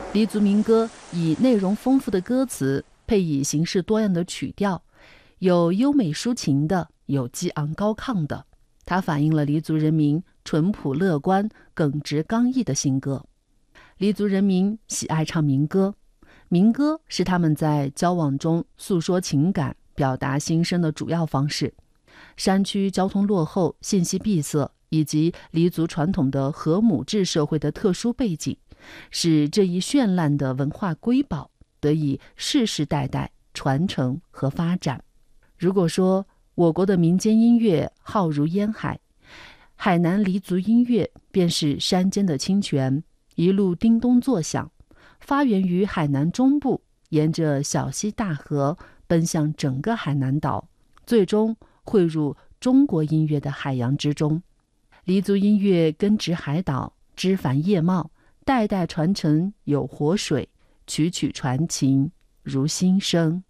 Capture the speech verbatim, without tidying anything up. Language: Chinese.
黎族民歌以内容丰富的歌词，配以形式多样的曲调，有优美抒情的，有激昂高亢的。它反映了黎族人民淳朴乐观、耿直刚毅的性格。黎族人民喜爱唱民歌，民歌是他们在交往中诉说情感、表达心声的主要方式。山区交通落后、信息闭塞，以及黎族传统的和母制社会的特殊背景，使这一绚烂的文化瑰宝得以世世代代传承和发展。如果说我国的民间音乐浩如烟海，海南黎族音乐便是山间的清泉，一路叮咚作响，发源于海南中部，沿着小溪大河奔向整个海南岛，最终汇入中国音乐的海洋之中。黎族音乐根植海岛，枝繁叶茂，代代传承有活水，曲曲传情如心声。